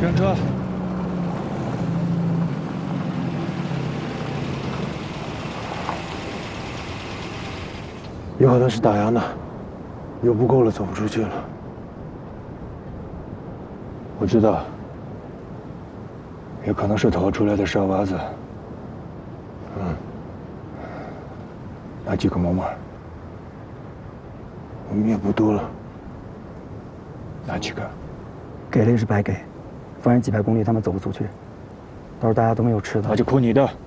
上车。 有可能是打烊的，油不够了，走不出去了。我知道，也可能是逃出来的沙娃子。拿几个毛毛，我们也不多了，拿几个。 给了也是白给，放任几百公里他们走不出去，到时候大家都没有吃的。 那就扣你的。